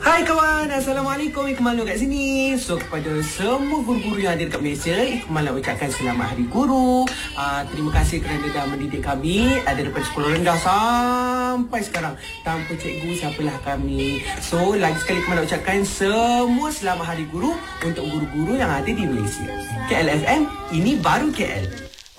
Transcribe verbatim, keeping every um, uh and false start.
Hai kawan, Assalamualaikum. Iqmal Nur kat sini. So kepada semua guru-guru yang ada dekat Malaysia, Iqmal nak ucapkan selamat Hari Guru. uh, Terima kasih kerana dah mendidik kami uh, daripada sekolah rendah sampai sekarang. Tanpa cikgu, siapalah kami. So lagi sekali Iqmal nak ucapkan semua selamat Hari Guru untuk guru-guru yang ada di Malaysia. K L F M, ini baru K L.